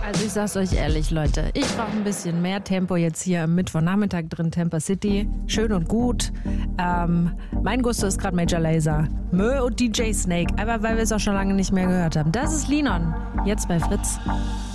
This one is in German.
Also ich sag's euch ehrlich, Leute, ich brauche ein bisschen mehr Tempo jetzt hier am Mittwochnachmittag drin, Tampa City. Schön und gut. Mein Gusto ist gerade Major Lazer. Mö und DJ Snake, aber weil wir es auch schon lange nicht mehr gehört haben. Das ist Linon, jetzt bei Fritz.